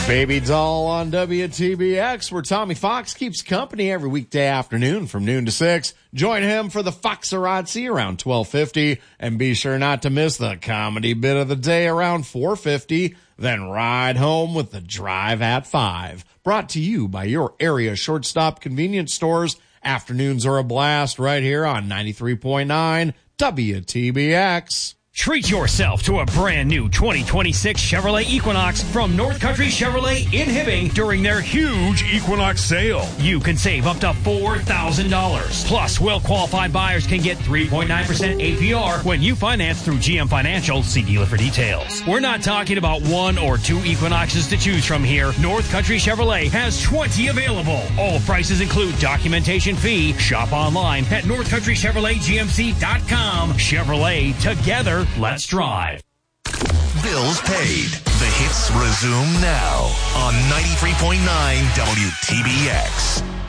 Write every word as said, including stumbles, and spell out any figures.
Baby Doll on W T B X, where Tommy Fox keeps company every weekday afternoon from noon to six. Join him for the Foxarazzi around twelve fifty, and be sure not to miss the comedy bit of the day around four fifty. Then ride home with the Drive at five. Brought to you by your area shortstop convenience stores. Afternoons are a blast right here on ninety-three point nine W T B X. Treat yourself to a brand new twenty twenty-six Chevrolet Equinox from North Country Chevrolet in Hibbing during their huge Equinox sale. You can save up to four thousand dollars. Plus, well-qualified buyers can get three point nine percent A P R when you finance through G M Financial. See dealer for details. We're not talking about one or two Equinoxes to choose from here. North Country Chevrolet has twenty available. All prices include documentation fee. Shop online at north country chevrolet g m c dot com. Chevrolet, together. Let's drive. Bills paid. The hits resume now on ninety-three point nine W T B X.